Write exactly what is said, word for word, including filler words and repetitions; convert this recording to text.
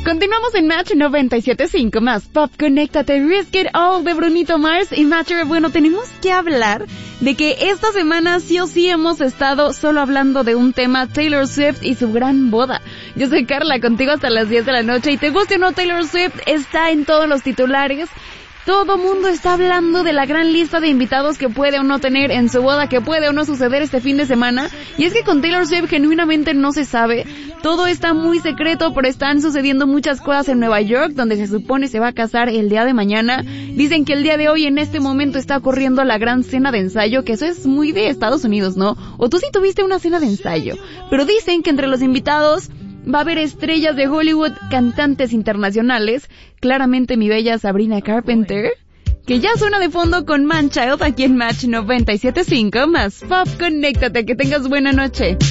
Continuamos en Match noventa y siete punto cinco más Pop, Conéctate, Risk It All de Brunito Mars y Matcher. Bueno, tenemos que hablar de que esta semana sí o sí hemos estado solo hablando de un tema, Taylor Swift y su gran boda. Yo soy Carla, contigo hasta las diez de la noche, y te guste o no, Taylor Swift está en todos los titulares. Todo mundo está hablando de la gran lista de invitados que puede o no tener en su boda, que puede o no suceder este fin de semana. Y es que con Taylor Swift genuinamente no se sabe. Todo está muy secreto, pero están sucediendo muchas cosas en Nueva York, donde se supone se va a casar el día de mañana. Dicen que el día de hoy, en este momento, está ocurriendo la gran cena de ensayo, que eso es muy de Estados Unidos, ¿no? O tú sí tuviste una cena de ensayo. Pero dicen que entre los invitados va a haber estrellas de Hollywood, cantantes internacionales, claramente mi bella Sabrina Carpenter, que ya suena de fondo con Man Child aquí en Match noventa y siete punto cinco más Pop, Conéctate, que tengas buena noche.